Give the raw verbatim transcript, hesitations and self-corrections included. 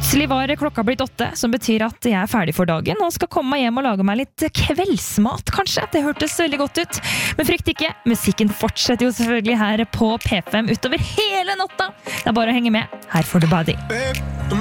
Plutselig var klokka blitt åtte, som betyr at jeg er ferdig for dagen og skal komme meg hjem og lage meg litt kveldsmat, kanskje. Det hørtes veldig godt ut. Men frykt ikke, musikken fortsetter jo selvfølgelig her på P fem utover hele natta. Det er bare å henge med. Her får du Body.